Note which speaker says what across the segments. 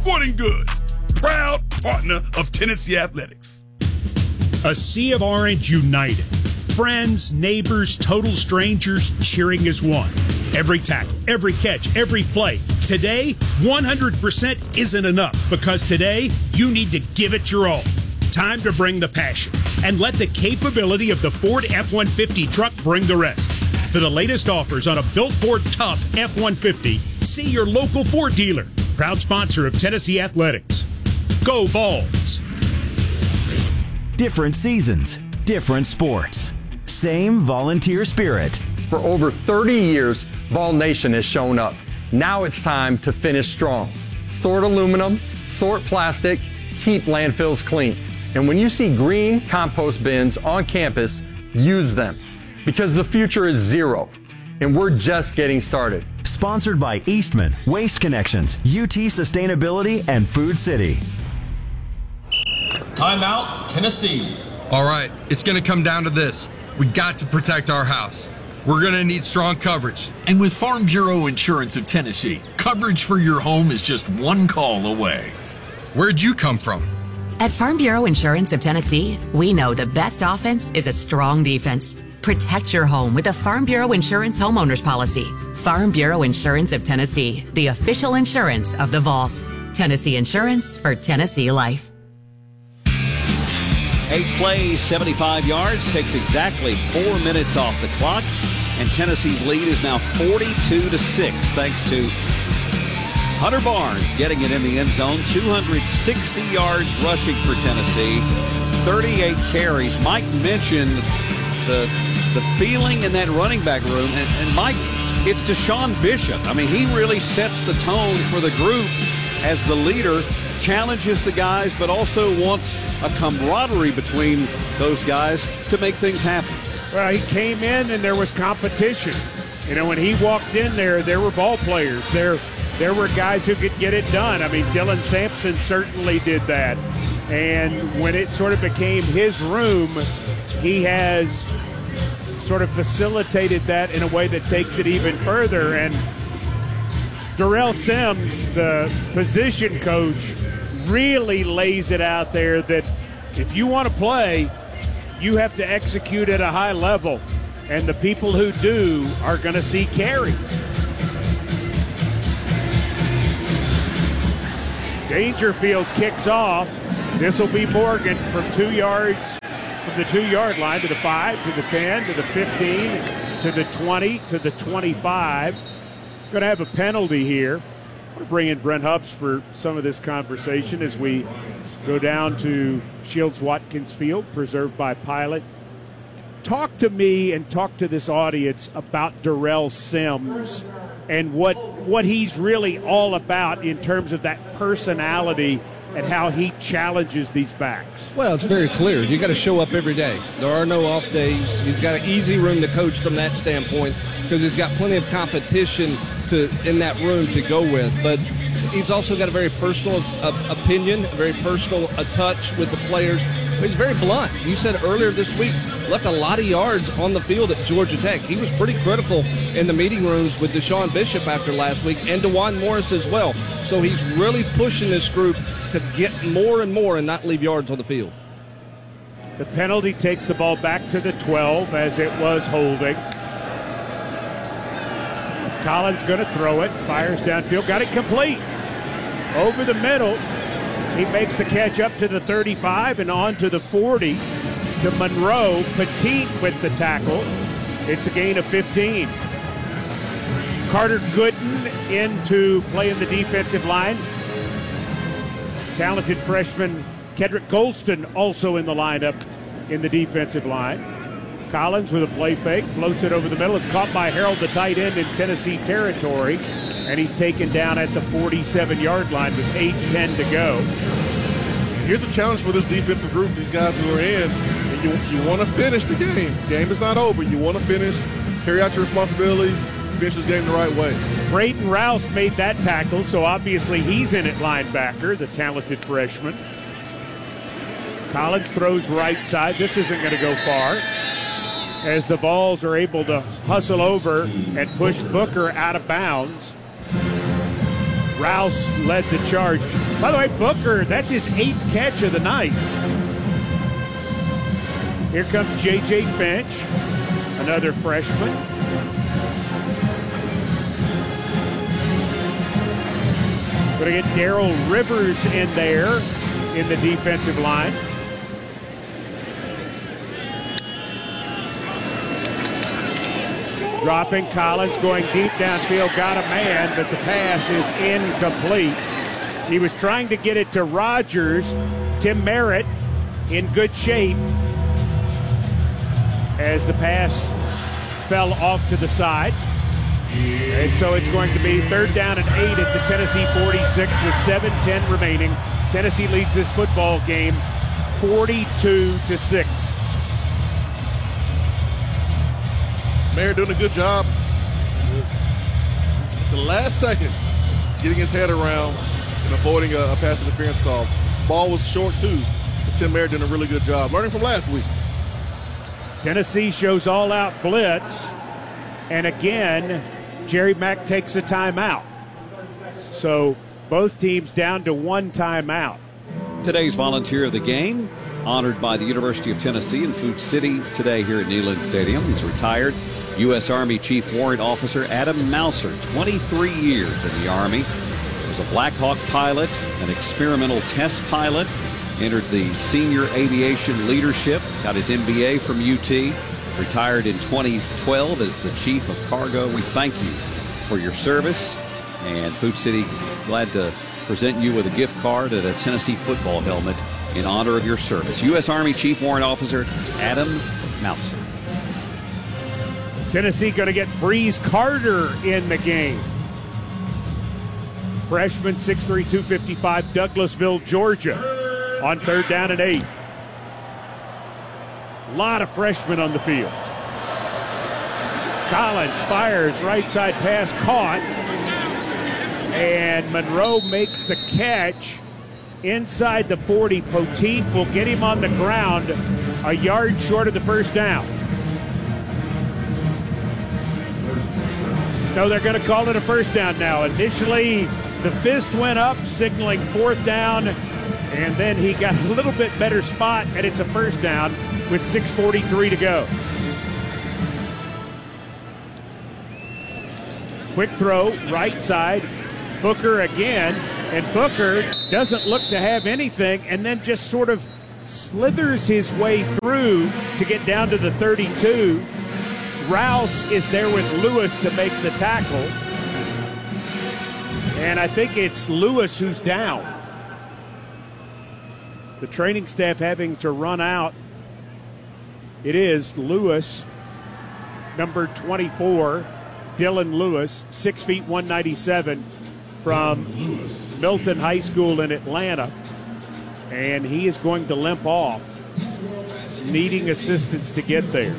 Speaker 1: Sporting Goods, proud partner of Tennessee Athletics.
Speaker 2: A sea of orange united. Friends, neighbors, total strangers cheering as one. Every tackle, every catch, every play. Today, 100% isn't enough because today, you need to give it your all. Time to bring the passion and let the capability of the Ford F-150 truck bring the rest. For the latest offers on a built Ford Tough F-150, see your local Ford dealer. Proud sponsor of Tennessee Athletics. Go Vols!
Speaker 3: Different seasons, different sports. Same volunteer spirit.
Speaker 4: For over 30 years, Vol Nation has shown up. Now it's time to finish strong. Sort aluminum, sort plastic, keep landfills clean. And when you see green compost bins on campus, use them. Because the future is zero, and we're just getting started.
Speaker 3: Sponsored by Eastman, Waste Connections, UT Sustainability, and Food City.
Speaker 5: Timeout, Tennessee.
Speaker 6: All right, it's going to come down to this. We got to protect our house. We're going to need strong coverage.
Speaker 7: And with Farm Bureau Insurance of Tennessee, coverage for your home is just one call away.
Speaker 6: Where'd you come from?
Speaker 8: At Farm Bureau Insurance of Tennessee, we know the best offense is a strong defense. Protect your home with a Farm Bureau Insurance homeowners policy. Farm Bureau Insurance of Tennessee, the official insurance of the Vols. Tennessee Insurance for Tennessee Life.
Speaker 9: 8 plays, 75 yards, takes exactly 4 minutes off the clock, and Tennessee's lead is now 42-6 thanks to Hunter Barnes getting it in the end zone. 260 yards rushing for Tennessee, 38 carries. Mike mentioned the feeling in that running back room, and Mike, it's Deshaun Bishop. I mean, he really sets the tone for the group as the leader, challenges the guys, but also wants a camaraderie between those guys to make things happen.
Speaker 10: Well, he came in and there was competition. You know, when he walked in there were ball players. There were guys who could get it done. I mean, Dylan Sampson certainly did that. And when it sort of became his room, he has sort of facilitated that in a way that takes it even further. And Darrell Sims, the position coach, really lays it out there that if you want to play, you have to execute at a high level. And the people who do are going to see carries. Dangerfield kicks off. This will be Morgan from 2 yards, from the 2-yard line to the 5, to the 10, to the 15, to the 20, to the 25. Going to have a penalty here. I'm going to bring in Brent Hubbs for some of this conversation as we go down to Shields-Watkins Field, preserved by Pilot. Talk to me and talk to this audience about Darrell Sims and what he's really all about in terms of that personality and how he challenges these backs.
Speaker 11: Well, it's very clear. You got to show up every day. There are no off days. He's got an easy room to coach from that standpoint because he's got plenty of competition in that room to go with. But he's also got a very personal opinion, a very personal touch with the players. He's very blunt. You said earlier this week, left a lot of yards on the field at Georgia Tech. He was pretty critical in the meeting rooms with Deshaun Bishop after last week and DeJuan Morris as well. So he's really pushing this group to get more and more and not leave yards on the field.
Speaker 10: The penalty takes the ball back to the 12 as it was holding. Collins going to throw it, fires downfield, got it complete. Over the middle, he makes the catch up to the 35 and on to the 40 to Monroe. Petit with the tackle. It's a gain of 15. Carter Gooden into playing the defensive line. Talented freshman Kedrick Golston also in the lineup in the defensive line. Collins with a play fake, floats it over the middle. It's caught by Harold, the tight end, in Tennessee territory, and he's taken down at the 47-yard line with 8:10 to go.
Speaker 12: Here's a challenge for this defensive group, these guys who are in. And you want to finish the game. The game is not over. You want to finish, carry out your responsibilities, finish this game the right way.
Speaker 10: Braden Rouse made that tackle, so obviously he's in at linebacker, the talented freshman. Collins throws right side. This isn't going to go far, as the Vols are able to hustle over and push Booker out of bounds. Rouse led the charge. By the way, Booker, that's his 8th catch of the night. Here comes J.J. Finch, another freshman. Going to get Darrell Rivers in there in the defensive line. Dropping, Collins going deep downfield, got a man, but the pass is incomplete. He was trying to get it to Rogers. Tim Merritt in good shape as the pass fell off to the side. And so it's going to be 3rd down and 8 at the Tennessee 46 with 7:10 remaining. Tennessee leads this football game 42-6.
Speaker 12: Merritt doing a good job. The last second, getting his head around and avoiding a pass interference call. Ball was short too, but Tim Merritt doing a really good job. Learning from last week.
Speaker 10: Tennessee shows all-out blitz, and again, Jerry Mack takes a timeout. So both teams down to 1 timeout.
Speaker 9: Today's volunteer of the game, honored by the University of Tennessee in Food City today here at Neyland Stadium. He's retired U.S. Army Chief Warrant Officer Adam Mouser, 23 years in the Army. Was a Black Hawk pilot, an experimental test pilot, entered the senior aviation leadership, got his MBA from UT, retired in 2012 as the Chief of Cargo. We thank you for your service, and Food City glad to present you with a gift card and a Tennessee football helmet in honor of your service. U.S. Army Chief Warrant Officer Adam Mouser.
Speaker 10: Tennessee going to get Breeze Carter in the game. Freshman, 6'3", 255, Douglasville, Georgia, on 3rd down and 8. A lot of freshmen on the field. Collins fires, right side pass caught, and Monroe makes the catch inside the 40. Poteet will get him on the ground a yard short of the 1st down. No, they're going to call it a 1st down now. Initially, the fist went up, signaling 4th down, and then he got a little bit better spot, and it's a 1st down with 6:43 to go. Quick throw, right side, Booker again, and Booker doesn't look to have anything, and then just sort of slithers his way through to get down to the 32. Rouse is there with Lewis to make the tackle. And I think it's Lewis who's down. The training staff having to run out. It is Lewis, number 24, Dylan Lewis, 6 feet 197 from Milton High School in Atlanta. And he is going to limp off, needing assistance to get there.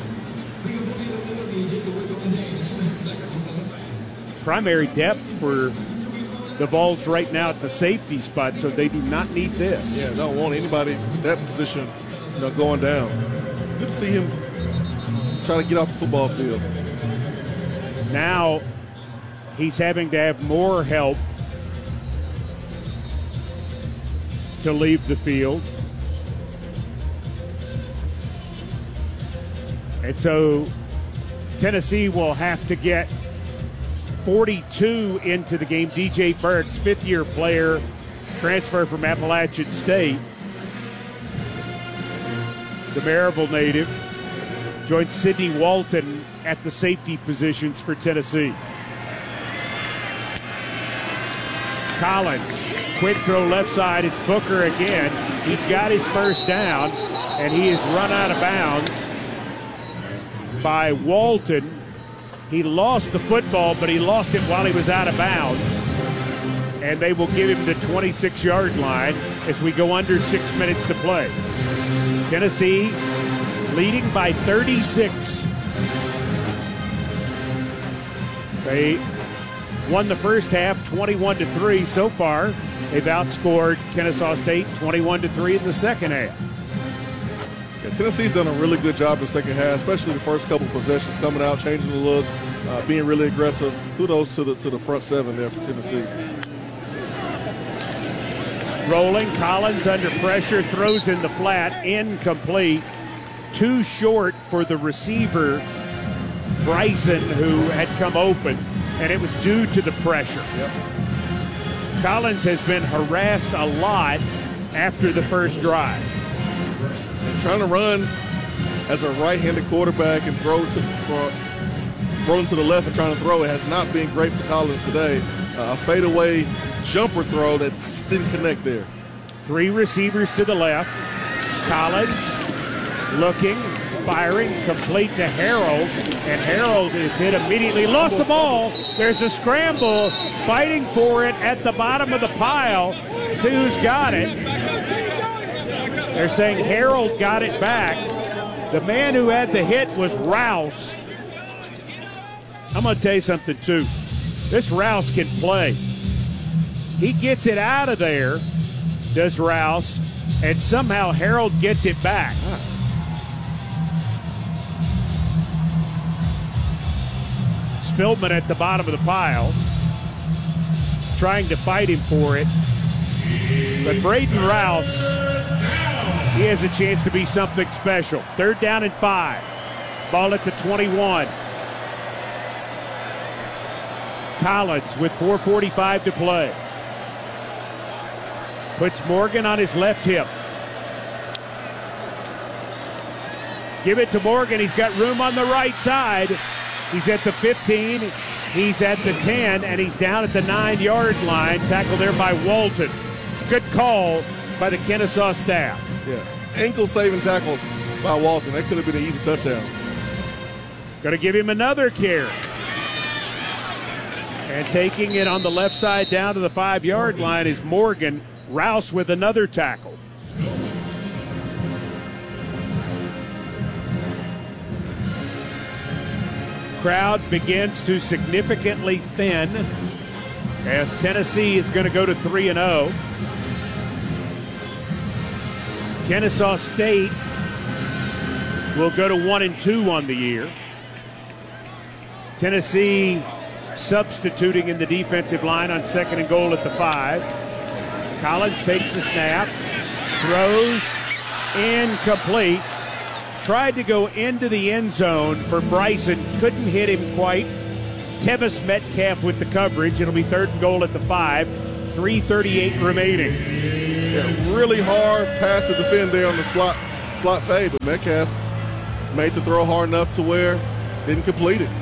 Speaker 10: Primary depth for the Vols right now at the safety spot, so they do not need this.
Speaker 12: Yeah, don't want anybody in that position, going down. Good to see him try to get off the football field.
Speaker 10: Now he's having to have more help to leave the field. And so Tennessee will have to get 42 into the game. DJ Burks, 5th-year player, transfer from Appalachian State. The Maryville native joined Sidney Walton at the safety positions for Tennessee. Collins, quick throw left side. It's Booker again. He's got his 1st down, and he is run out of bounds by Walton. He lost the football, but he lost it while he was out of bounds. And they will give him the 26-yard line as we go under 6 minutes to play. Tennessee leading by 36. They won the first half 21-3 so far. They've outscored Kennesaw State 21-3 in the second half.
Speaker 12: Yeah, Tennessee's done a really good job in the second half, especially the first couple possessions, coming out, changing the look, being really aggressive. Kudos to the front seven there for Tennessee.
Speaker 10: Rolling, Collins under pressure, throws in the flat, incomplete. Too short for the receiver, Bryson, who had come open, and it was due to the pressure.
Speaker 12: Yep.
Speaker 10: Collins has been harassed a lot after the first drive.
Speaker 12: And trying to run as a right-handed quarterback and rolling to the left and trying to throw it has not been great for Collins today. A fadeaway jumper throw that just didn't connect there.
Speaker 10: 3 receivers to the left. Collins looking, firing, complete to Harold, and Harold is hit immediately. Lost the ball. There's a scramble, fighting for it at the bottom of the pile. See who's got it. They're saying Harold got it back. The man who had the hit was Rouse. I'm going to tell you something, too. This Rouse can play. He gets it out of there, does Rouse, and somehow Harold gets it back. Spillman at the bottom of the pile, trying to fight him for it. But Braden Rouse, he has a chance to be something special. 3rd down and 5. Ball at the 21. Collins with 4:45 to play. Puts Morgan on his left hip. Give it to Morgan. He's got room on the right side. He's at the 15. He's at the 10, and he's down at the 9-yard line. Tackled there by Walton. Good call by the Kennesaw staff.
Speaker 12: Yeah, ankle-saving tackle by Walton. That could have been an easy touchdown.
Speaker 10: Going to give him another carry. And taking it on the left side down to the 5-yard line is Morgan. Rouse with another tackle. Crowd begins to significantly thin as Tennessee is going to go to 3-0. Kennesaw State will go to 1-2 on the year. Tennessee substituting in the defensive line on 2nd and goal at the 5. Collins takes the snap, throws, incomplete. Tried to go into the end zone for Bryson, couldn't hit him quite. Tevis Metcalf with the coverage. It'll be 3rd and goal at the 5. 3:38 remaining.
Speaker 12: Yeah, really hard pass to defend there on the slot fade, but Metcalf made the throw hard enough to where didn't complete it.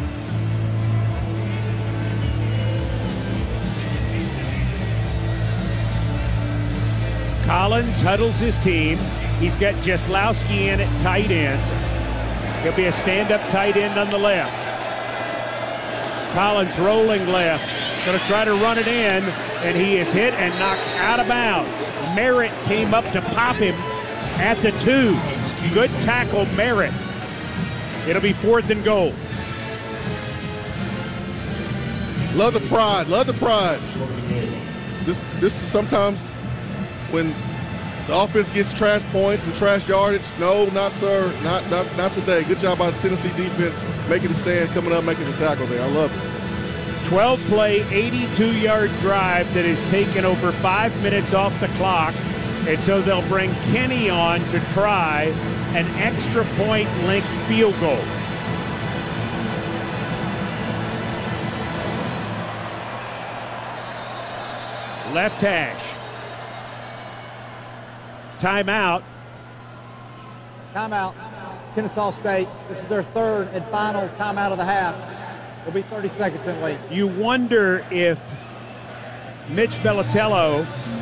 Speaker 10: Collins huddles his team. He's got Jaslowski in at tight end. He'll be a stand-up tight end on the left. Collins rolling left. Going to try to run it in, and he is hit and knocked out of bounds. Merritt came up to pop him at the 2. Good tackle, Merritt. It'll be 4th and goal.
Speaker 12: Love the pride. Love the pride. This is sometimes when the offense gets trash points and trash yardage. No, not sir. Not today. Good job by the Tennessee defense making the stand, coming up, making the tackle there. I love it.
Speaker 10: 12-play, 82-yard drive that has taken over 5 minutes off the clock. And so they'll bring Kenny on to try an extra point length field goal. Left hash. Timeout.
Speaker 5: Timeout. Kennesaw State. This is their 3rd and final timeout of the half. It'll be 30 seconds in late.
Speaker 10: You wonder if Mitch Bellatello,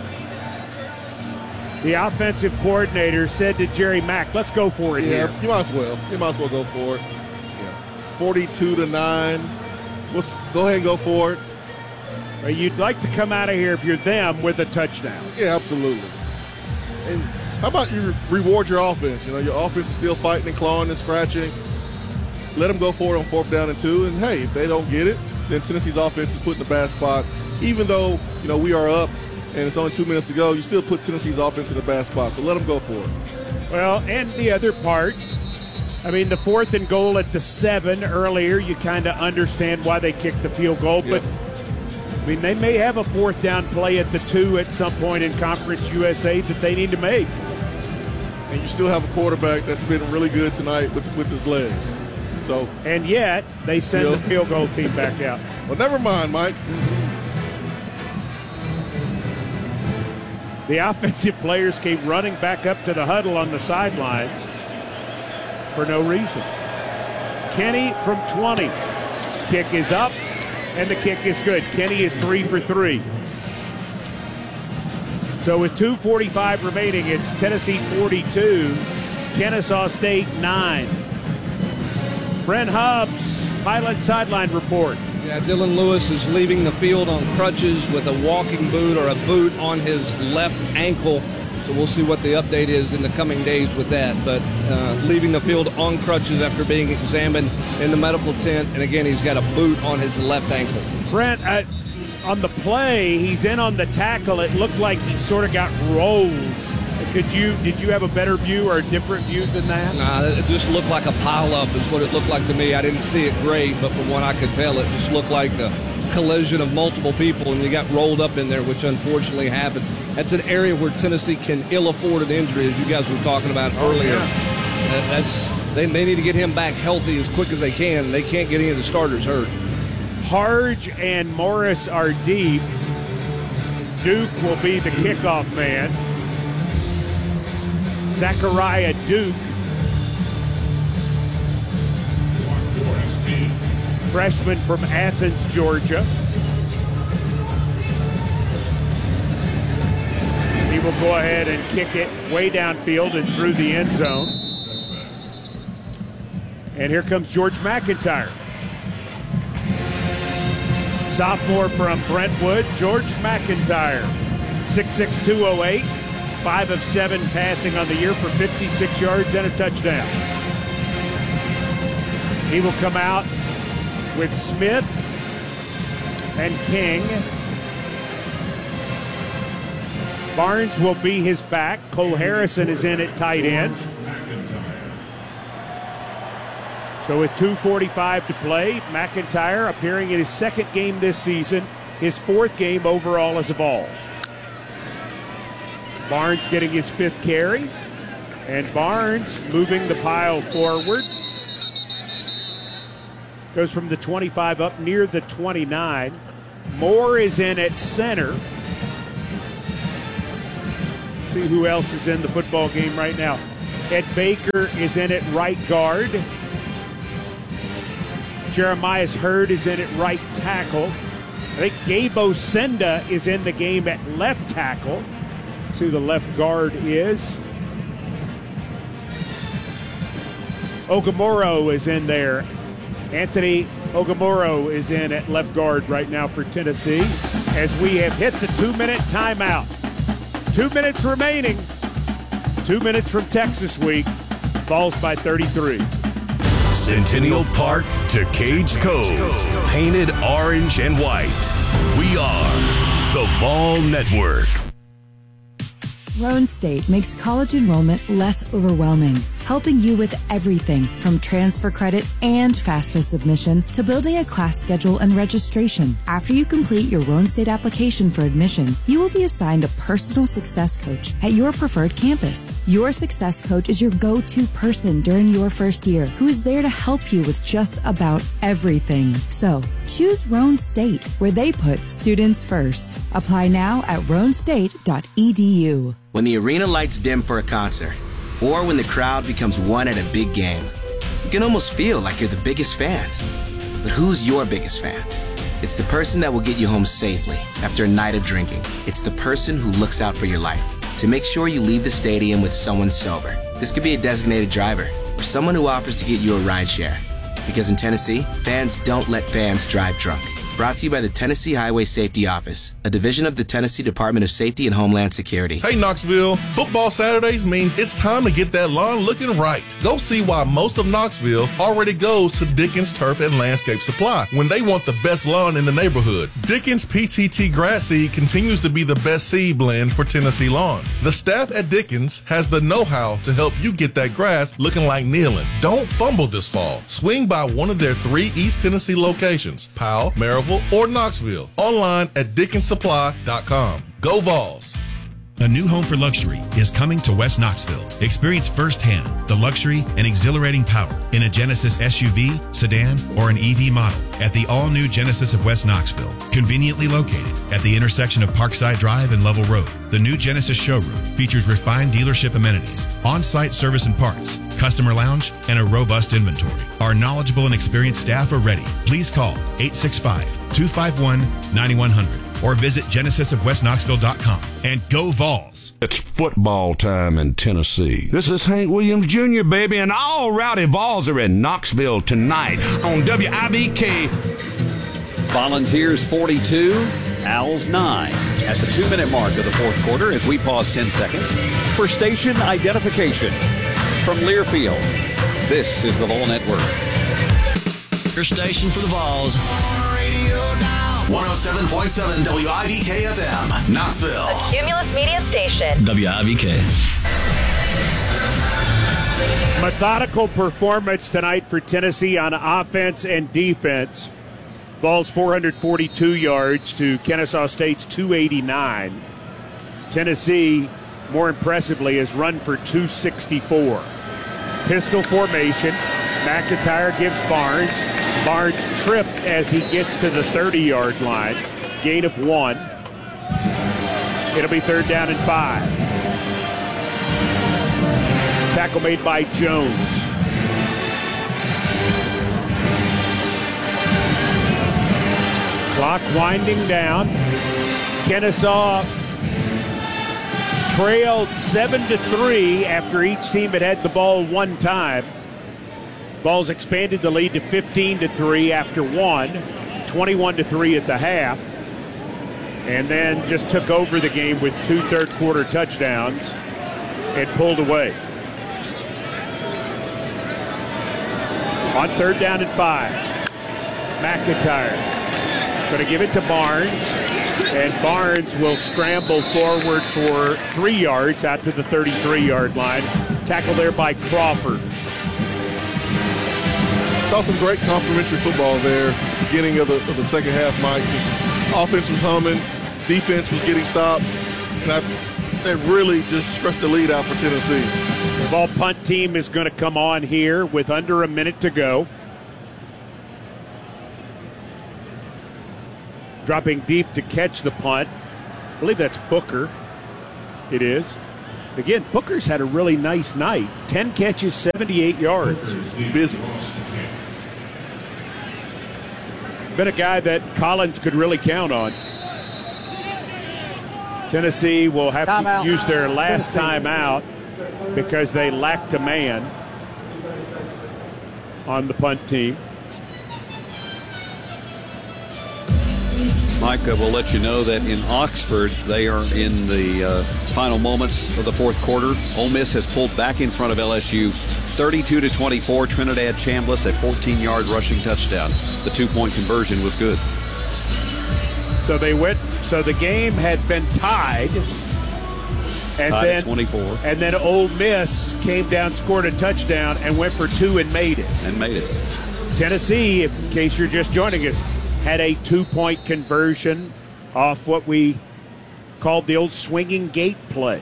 Speaker 10: the offensive coordinator, said to Jerry Mack, let's go for it here.
Speaker 12: You might as well. You might as well go for it. Yeah. 42-9. Let's go ahead and go for it.
Speaker 10: You'd like to come out of here, if you're them, with a touchdown.
Speaker 12: Yeah, absolutely. And how about you reward your offense? You know, your offense is still fighting and clawing and scratching. Let them go for it on 4th down and 2. And, hey, if they don't get it, then Tennessee's offense is put in a bad spot. Even though, you know, we are up and it's only 2 minutes to go, you still put Tennessee's offense in a bad spot. So let them go for it.
Speaker 10: Well, and the other part, I mean, the 4th and goal at the 7 earlier, you kind of understand why they kicked the field goal.
Speaker 12: Yep.
Speaker 10: But I mean, they may have a fourth down play at the 2 at some point in Conference USA that they need to make.
Speaker 12: And you still have a quarterback that's been really good tonight with his legs. So,
Speaker 10: and yet they send the field goal team back out.
Speaker 12: Well, never mind, Mike.
Speaker 10: The offensive players keep running back up to the huddle on the sidelines for no reason. Kenny from 20. Kick is up, and the kick is good. Kenny is 3 for 3. So with 2:45 remaining, it's Tennessee 42, Kennesaw State 9. Brent Hubbs, Pilot Sideline Report.
Speaker 11: Yeah, Dylan Lewis is leaving the field on crutches with a walking boot or a boot on his left ankle. So we'll see what the update is in the coming days with that. But leaving the field on crutches after being examined in the medical tent. And again, he's got a boot on his left ankle.
Speaker 10: Brent, on the play, he's in on the tackle. It looked like he sort of got rolled. Did you have a better view or a different view than that?
Speaker 11: Nah, it just looked like a pileup is what it looked like to me. I didn't see it great, but from what I could tell, it just looked like a collision of multiple people, and you got rolled up in there, which unfortunately happens. That's an area where Tennessee can ill afford an injury, as you guys were talking about earlier. They need to get him back healthy as quick as they can. They can't get any of the starters hurt.
Speaker 10: Harge and Morris are deep. Duke will be the kickoff man. Zachariah Duke, freshman from Athens, Georgia. He will go ahead and kick it way downfield and through the end zone. And here comes George McIntyre. Sophomore from Brentwood, George McIntyre, 6'6", 208. 5 of 7 passing on the year for 56 yards and a touchdown. He will come out with Smith and King. Barnes will be his back. Cole Harrison is in at tight end. So with 2:45 to play, McIntyre appearing in his second game this season, his 4th game overall as a Vol. Barnes getting his 5th carry, and Barnes moving the pile forward. Goes from the 25 up near the 29. Moore is in at center. See who else is in the football game right now. Ed Baker is in at right guard. Jeremiah Hurd is in at right tackle. I think Gabe Osenda is in the game at left tackle. See who the left guard is. Ogamoro is in there. Anthony Ogamoro is in at left guard right now for Tennessee as we have hit the 2-minute timeout. 2 minutes remaining. 2 minutes from Texas Week. Falls by 33.
Speaker 1: Centennial Park to Cage Cove, painted orange and white. We are the Vol Network.
Speaker 13: Roan State makes college enrollment less overwhelming, helping you with everything from transfer credit and FAFSA submission to building a class schedule and registration. After you complete your Roan State application for admission, you will be assigned a personal success coach at your preferred campus. Your success coach is your go-to person during your first year who is there to help you with just about everything. So, choose Roan State, where they put students first. Apply now at roanstate.edu.
Speaker 14: When the arena lights dim for a concert, or when the crowd becomes one at a big game, you can almost feel like you're the biggest fan. But who's your biggest fan? It's the person that will get you home safely after a night of drinking. It's the person who looks out for your life to make sure you leave the stadium with someone sober. This could be a designated driver or someone who offers to get you a ride share. Because in Tennessee, fans don't let fans drive drunk. Brought to you by the Tennessee Highway Safety Office, a division of the Tennessee Department of Safety and Homeland Security.
Speaker 15: Hey Knoxville, football Saturdays means it's time to get that lawn looking right. Go see why most of Knoxville already goes to Dickens Turf and Landscape Supply when they want the best lawn in the neighborhood. Dickens PTT Grass Seed continues to be the best seed blend for Tennessee lawn. The staff at Dickens has the know-how to help you get that grass looking like kneeling. Don't fumble this fall. Swing by one of their 3 East Tennessee locations, Powell, Maryville, Belleville, or Knoxville. Online at DickensSupply.com. Go Vols!
Speaker 16: A new home for luxury is coming to West Knoxville. Experience firsthand the luxury and exhilarating power in a Genesis SUV, sedan, or an EV model at the all-new Genesis of West Knoxville. Conveniently located at the intersection of Parkside Drive and Level Road, the new Genesis showroom features refined dealership amenities, on-site service and parts, customer lounge, and a robust inventory. Our knowledgeable and experienced staff are ready. Please call 865-251-9100 or visit genesisofwestknoxville.com and go Vols.
Speaker 17: It's football time in Tennessee. This is Hank Williams Jr., baby, and all Rowdy Vols are in Knoxville tonight on WIVK.
Speaker 9: Volunteers 42, Owls 9 at the 2-minute mark of the fourth quarter as we pause 10 seconds for station identification. From Learfield, this is the Vol Network.
Speaker 18: Your station for the Vols.
Speaker 1: 107.7 WIVK FM, Knoxville.
Speaker 19: A Cumulus Media Station.
Speaker 18: WIVK.
Speaker 10: Methodical performance tonight for Tennessee on offense and defense. Vols 442 yards to Kennesaw State's 289. Tennessee, more impressively, has run for 264. Pistol formation. McIntyre gives Barnes. Barnes tripped as he gets to the 30-yard line. Gain of 1. It'll be 3rd down and 5. Tackle made by Jones. Clock winding down. Kennesaw trailed 7-3 after each team had the ball one time. Vols expanded the lead to 15-3 after 1, 21-3 at the half, and then just took over the game with 2 third-quarter touchdowns and pulled away. On 3rd down and 5, McIntyre going to give it to Barnes, and Barnes will scramble forward for 3 yards out to the 33-yard line. Tackle there by Crawford.
Speaker 12: Saw some great complimentary football there, beginning of the second half, Mike. Just offense was humming, defense was getting stops, and that really just stretched the lead out for Tennessee.
Speaker 10: The ball punt team is going to come on here with under a minute to go. Dropping deep to catch the punt. I believe that's Booker. It is. Again, Booker's had a really nice night. 10 catches, 78 yards.
Speaker 12: Busy.
Speaker 10: Been a guy that Collins could really count on. Tennessee will have to use their last timeout because they lacked a man on the punt team.
Speaker 9: Mike, we'll let you know that in Oxford, they are in the final moments of the fourth quarter. Ole Miss has pulled back in front of LSU 32-24. Trinidad Chambliss, a 14-yard rushing touchdown. The 2-point conversion was good.
Speaker 10: So the game had been tied. And
Speaker 9: tied
Speaker 10: then
Speaker 9: at 24.
Speaker 10: And then Ole Miss came down, scored a touchdown, and went for 2 and made it. Tennessee, in case you're just joining us, had a 2-point conversion off what we called the old swinging gate play.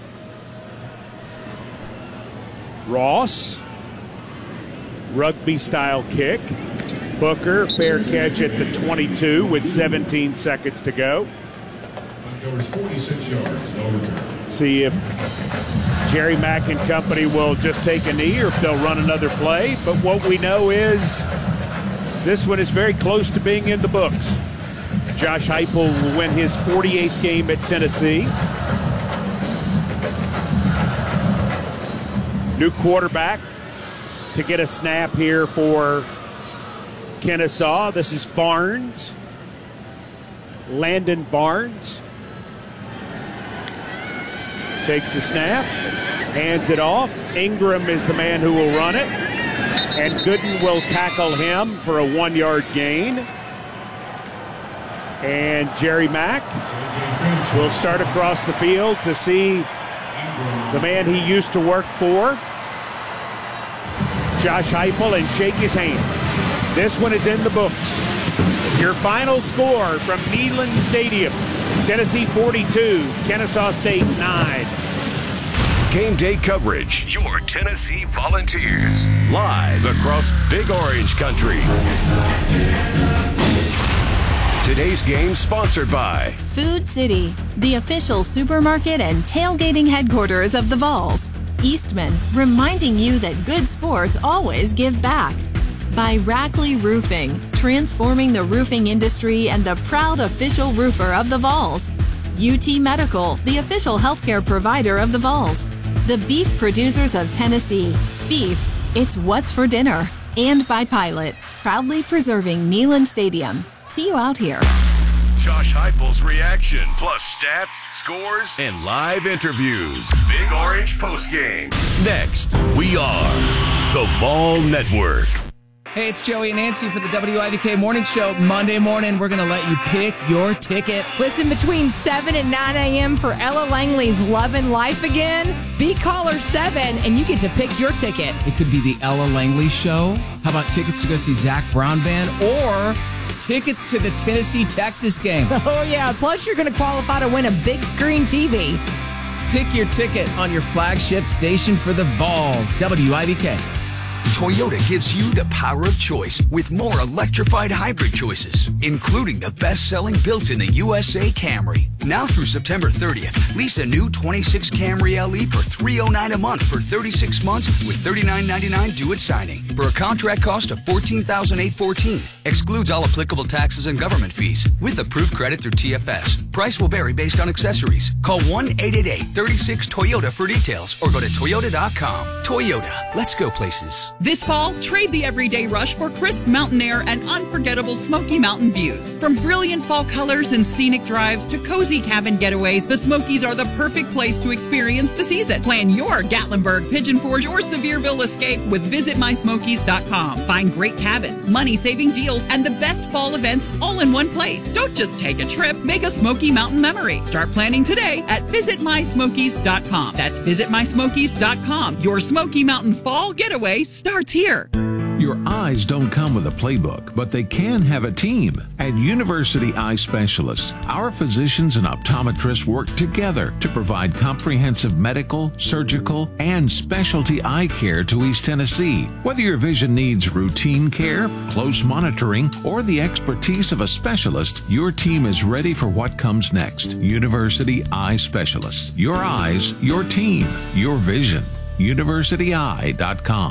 Speaker 10: Ross, rugby-style kick. Booker, fair catch at the 22 with 17 seconds to go. See if Jerry Mack and company will just take a knee or if they'll run another play. But what we know is this one is very close to being in the books. Josh Heupel will win his 48th game at Tennessee. New quarterback to get a snap here for Kennesaw. This is Barnes. Landon Barnes takes the snap, hands it off. Ingram is the man who will run it, and Gooden will tackle him for a 1-yard gain. And Jerry Mack will start across the field to see the man he used to work for, Josh Heupel, and shake his hand. This one is in the books. Your final score from Neyland Stadium: Tennessee 42, Kennesaw State 9.
Speaker 1: Game day coverage. Your Tennessee Volunteers. Live across Big Orange Country. Today's game sponsored by
Speaker 20: Food City, the official supermarket and tailgating headquarters of the Vols. Eastman, reminding you that good sports always give back. By Rackley Roofing, transforming the roofing industry and the proud official roofer of the Vols. UT Medical, the official healthcare provider of the Vols. The beef producers of Tennessee. Beef, it's what's for dinner. And by Pilot, proudly preserving Neyland Stadium. See you out here.
Speaker 1: Josh Heupel's reaction, plus stats, scores, and live interviews. Big Orange postgame. Next, we are the Vol Network.
Speaker 21: Hey, it's Joey and Nancy for the WIVK Morning Show. Monday morning, we're going to let you pick your ticket.
Speaker 22: Listen between 7 and 9 a.m. for Ella Langley's Lovin' Life Again. Be caller 7, and you get to pick your ticket.
Speaker 21: It could be the Ella Langley Show. How about tickets to go see Zach Brown Band? Or tickets to the Tennessee-Texas game.
Speaker 22: Oh, yeah. Plus, you're going to qualify to win a big screen TV.
Speaker 21: Pick your ticket on your flagship station for the Vols, WIVK.
Speaker 23: Toyota gives you the power of choice with more electrified hybrid choices, including the best-selling built-in the USA Camry. Now through September 30th, lease a new 26 Camry LE for $309 a month for 36 months with $39.99 due at signing for a contract cost of $14,814. Excludes all applicable taxes and government fees with approved credit through TFS. Price will vary based on accessories. Call 1-888-36-TOYOTA for details or go to toyota.com. Toyota, let's go places.
Speaker 24: This fall, trade the everyday rush for crisp mountain air and unforgettable Smoky Mountain views. From brilliant fall colors and scenic drives to cozy cabin getaways, the Smokies are the perfect place to experience the season. Plan your Gatlinburg, Pigeon Forge, or Sevierville escape with visitmysmokies.com. Find great cabins, money-saving deals, and the best fall events all in one place. Don't just take a trip, make a Smoky Mountain memory. Start planning today at visitmysmokies.com. That's visitmysmokies.com. Your Smoky Mountain fall getaway starts here.
Speaker 25: Your eyes don't come with a playbook, but they can have a team. At University Eye Specialists, our physicians and optometrists work together to provide comprehensive medical, surgical, and specialty eye care to East Tennessee. Whether your vision needs routine care, close monitoring, or the expertise of a specialist, your team is ready for what comes next. University Eye Specialists. Your eyes, your team, your vision. UniversityEye.com.